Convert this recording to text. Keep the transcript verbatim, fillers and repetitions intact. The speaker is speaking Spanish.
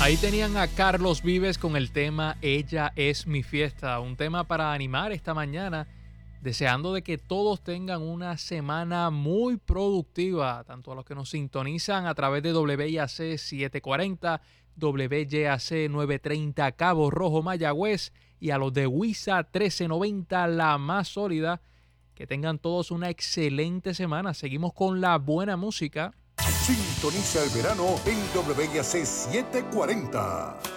Ahí tenían a Carlos Vives con el tema Ella es mi fiesta, un tema para animar esta mañana, deseando de que todos tengan una semana muy productiva, tanto a los que nos sintonizan a través de W I A C setecientos cuarenta, W Y A C novecientos treinta Cabo Rojo Mayagüez y a los de WISA trece noventa La Más Sólida, que tengan todos una excelente semana. Seguimos con la buena música. Sintoniza el verano en W I A C setecientos cuarenta.